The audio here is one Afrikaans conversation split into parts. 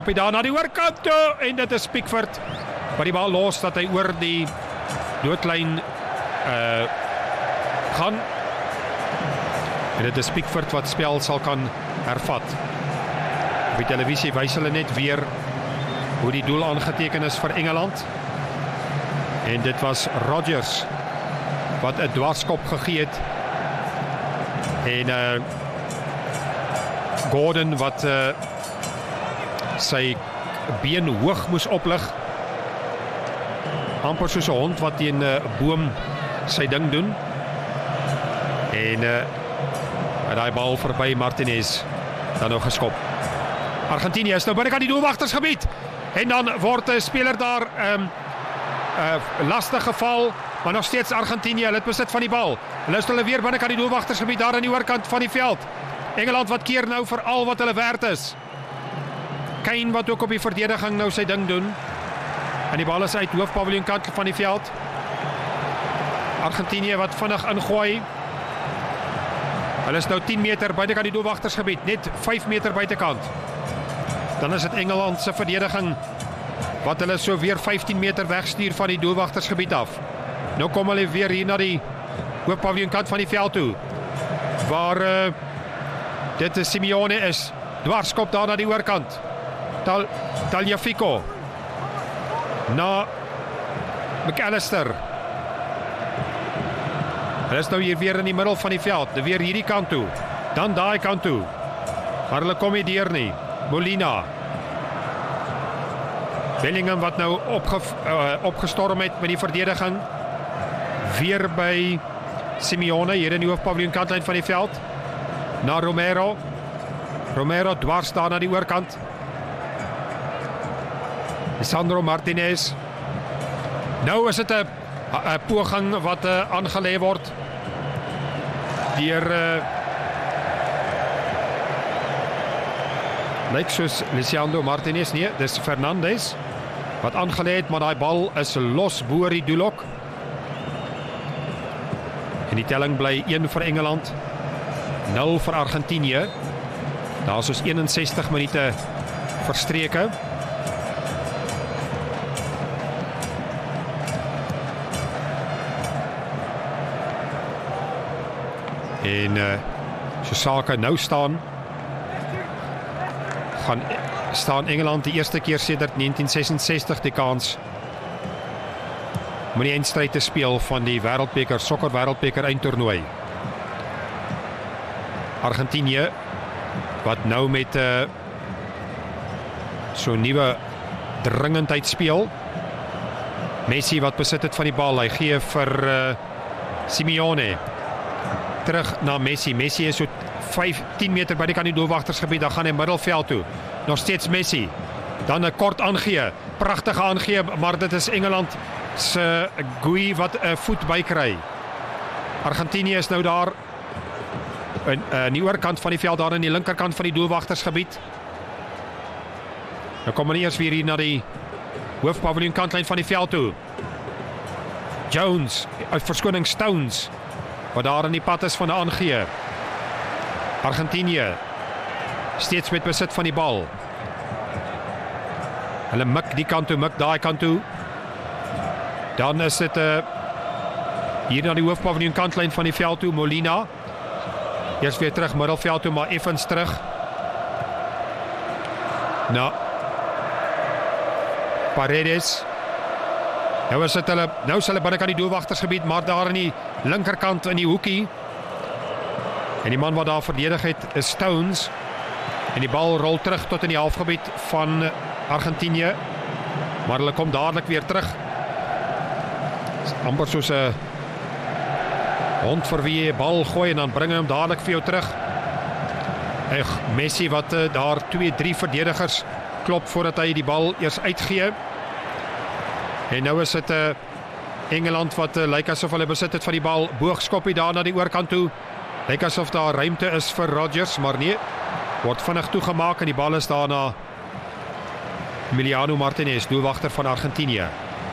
Daar na die oorkant toe, en dit is Pickford wat die bal los, dat hy oor die doodlyn gaan, en dit is Pickford wat spel sal kan hervat. Op die televisie wys hulle net weer hoe die doel aangeteken is vir Engeland, en dit was Rodgers wat 'n dwarskop gegee het, en Gordon wat sy been hoog moes oplig, amper soos 'n hond wat teen 'n boom sy ding doen, en daai bal verby Martinez dan nou geskop. Argentinië is nou binnekant die doelwagtersgebied, en dan word 'n speler daar lastig geval, maar nog steeds Argentinië, hulle het besit van die bal. Hulle is hulle weer binnekant die doelwagtersgebied daar aan die oorkant van die veld. Engeland wat keer nou vir al wat hulle werd is. Kane wat ook op die verdediging nou sy ding doen, en die bal is uit hoofpaviljoen kant van die veld. Argentinië wat vinnig ingooi. Hulle is nou 10 meter buitekant die doelwagtersgebied, net 5 meter buitekant. Dan is dit Engeland se verdediging wat hulle so weer 15 meter wegstuur van die doelwagtersgebied af. Nou kom hulle weer hier na die hoofpaviljoen kant van die veld toe, waar dit is Simeone is, dwarskop daar na die oorkant. Tagliafico na McAllister. Hulle is nou hier weer in die middel van die veld, weer hierdie kant toe, dan daai kant toe, maar hulle kom nie deur nie. Molina, Bellingham wat nou opgestorm het met die verdediging, weer by Simeone hier in die hoofpaviljoen kantlyn van die veld, na Romero dwars daar na die oorkant. Lisandro Martinez. Nou is dit 'n poging wat aangelê word deur lyk soos Lisandro Martinez, nee, dis Fernandes wat aangelê het, maar daai bal is los bo die doelhok. En die telling bly 1 vir Engeland, 0 vir Argentinië. Daar is soos 61 minute verstreke. En so sake nou staan Engeland die eerste keer sedert 1966 die kans om die eindstryd te speel van die wêreldbeker, sokker wêreldbeker eindtoernooi. Argentinië wat nou met so 'n nuwe dringendheid speel. Messi wat besit het van die bal, hy gee vir Simeone. Terug na Messi. Messi is so 10 meter by die kant die doelwagtersgebied, dan gaan hy middelveld toe. Nog steeds Messi. Dan 'n kort aangee, pragtige aangee, maar dit is Engeland se Gui wat 'n voet bykry. Argentinië is nou daar in die oorkant van die veld, daar in die linkerkant van die doelwagtersgebied. Nou kom hulle eers weer hier na die hoofpaviljoen kantlyn van die veld toe. Jones, verskoning Stones, wat daar in die pad is van 'n aangee. Argentinië steeds met besit van die bal. Hulle mik die kant toe, mik daai kant toe. Dan is dit hier na die hoofpaviljoen kantlyn van die veld toe, Molina. Eers weer terug middelveld toe, maar effens terug. Paredes. Nou is hulle binnekant die doelwagtersgebied, maar daar in die linkerkant in die hoekie. En die man wat daar verdedig het is Stones. En die bal rol terug tot in die halfgebied van Argentinië. Maar hulle kom dadelik weer terug. Amper soos 'n hond vir wie jy bal gooi en dan bring hy hom dadelik vir jou terug. Messi wat daar 2-3 verdedigers klop voordat hy die bal eers uitgee. En nou is dit Engeland wat lyk asof hulle besit het van die bal. Boogskoppie daar na die oorkant toe. Lyk asof daar ruimte is vir Rodgers, maar nee. Word vinnig toegemaak en die bal is daar na Emiliano Martinez, doelwagter van Argentinië.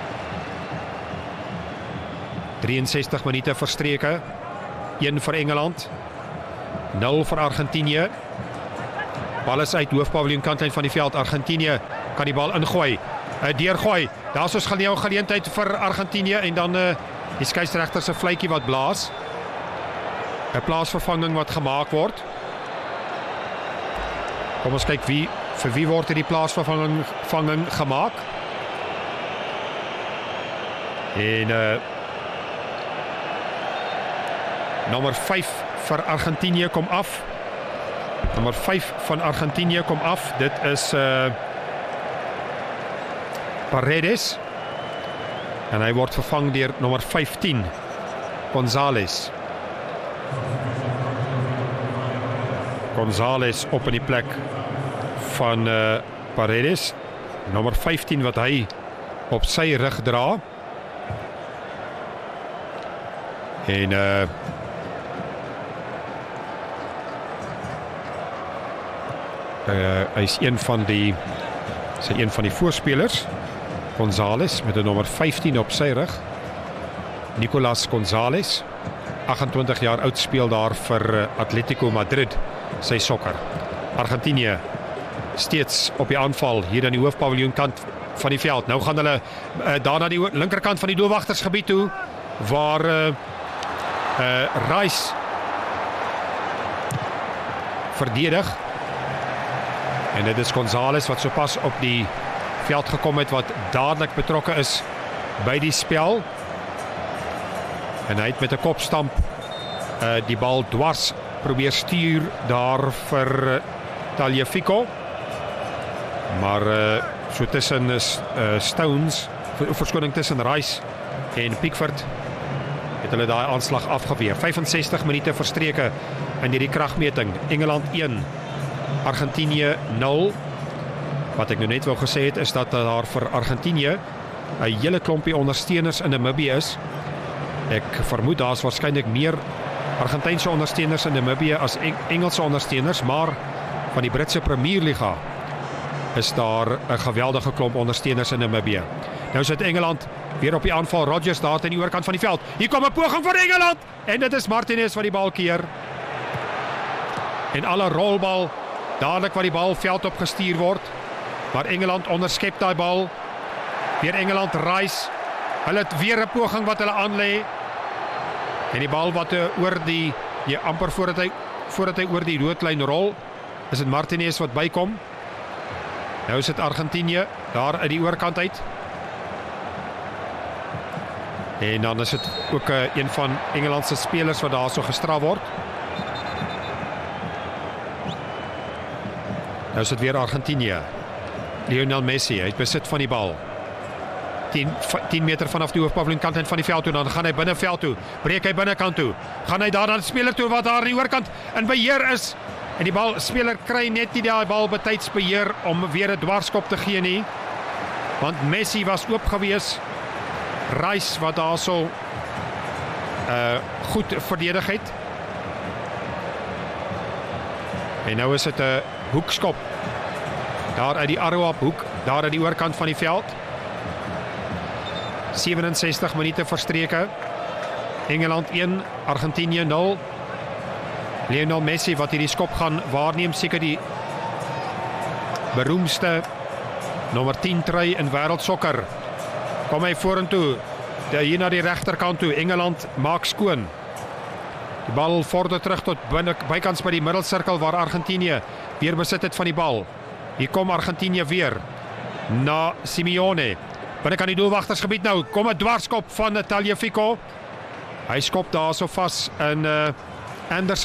63 minute verstreke. 1 vir Engeland, 0 vir Argentinië. Bal is uit hoofpaviljoen kantlyn van die veld. Argentinië kan die bal ingooi. Deurgooi. Daar's ons gaan nou geleentheid vir Argentinië en dan die skeieregter se fluitjie wat blaas. 'n Plaasvervanging wat gemaak word. Kom ons kyk vir wie word die plaasvervanging gemaak. En nommer 5 vir Argentinië kom af. Nommer 5 van Argentinië kom af. Dit is Paredes. En hy word vervang deur nommer 15, González. González op in die plek van Paredes. Nommer 15 wat hy op sy rug dra. En hy is een van die voorspelers. González met 'n nommer 15 op sy rug. Nicolas González, 28 jaar oud, speel daar vir Atletico Madrid, sy sokker. Argentinië steeds op die aanval hier aan die hoofpaviljoen kant van die veld. Nou gaan hulle daar na die linkerkant van die doelwagtersgebied toe waar Rice verdedig. En dit is González wat sopas op die veld gekom het, wat dadelik betrokke is by die spel. En hy het met 'n kopstamp die bal dwars probeer stuur daar vir Tagliafico. Maar so tussen Stones, verskoning tussen Rice en Pickford, het hulle daai aanslag afgeweer. 65 minute verstreke in hierdie kragmeting. Engeland 1, Argentinië 0. Wat ek nou net wou gesê het, is dat daar vir Argentinië 'n hele klompie ondersteuners in Namibië is. Ek vermoed daar's waarskynlik meer Argentynse ondersteuners in Namibië as Engelse ondersteuners, maar van die Britse Premierliga is daar 'n geweldige klomp ondersteuners in Namibië. Nou sit Engeland weer op die aanval. Rodgers daar aan die oorkant van die veld. Hier kom 'n poging vir Engeland en dit is Martinez wat die bal keer. En alle rolbal dadelik wat die bal veld op gestuur word. Maar Engeland onderskep daai bal. Weer Engeland Rice. Hulle het weer 'n poging wat hulle aanlê. En die bal wat oor die amper voordat hy oor die roodlyn rol, is dit Martinez wat bykom. Nou is dit Argentinië daar uit die oorkant uit. En dan is dit ook een van Engeland se spelers wat daar so gestraf word. Nou is dit weer Argentinië. Lionel Messi, hy het besit van die bal. 10 meter vanaf die hoofpaviljoen kant van die veld toe, dan gaan hy binneveld toe. Breek hy binnekant toe. Gaan hy daar na die speler toe wat daar aan die oorkant in beheer is. En die speler kry net nie die bal betyds beheer om weer 'n dwarskop te gee nie. Want Messi was oop gewees. Rice wat daar so goed verdedig het. En nou is dit 'n hoekskop. Daar uit die Arroap hoek, daar uit die oorkant van die veld. 67 minute verstreke. Engeland 1, Argentinië 0. Lionel Messi wat hierdie skop gaan waarneem, seker die beroemdste nommer 10 trui in wêreldsokker. Kom hy vorentoe, hier na die regterkant toe. Engeland maak skoon. Die bal vorder terug tot bykans by die middelsirkel waar Argentinië weer besit het van die bal. Hier kom Argentinië weer na Simeone. Binnekant die doelwagtersgebied nou. Kom 'n dwarskop van Tagliafico. Hy skop daar so vas in Anderson.